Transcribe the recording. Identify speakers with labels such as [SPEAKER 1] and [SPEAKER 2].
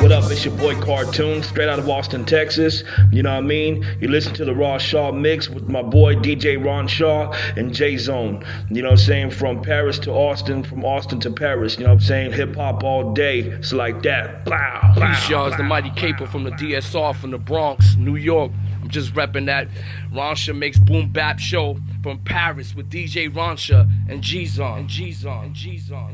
[SPEAKER 1] What up, it's your boy Cartoon, straight out of Austin, Texas. You know what I mean? You listen to the Raw Shaw mix with my boy DJ Ron Shaw and J Zone. You know what I'm saying? From Paris to Austin, from Austin to Paris. You know what I'm saying? Hip hop all day. It's like that. Blah, blah,
[SPEAKER 2] Peace, y'all. It's the Mighty Caper from the DSR from the Bronx, New York. I'm just repping that Ronsha Makes Boom Bap show from Paris with DJ Ronsha and G-Zon.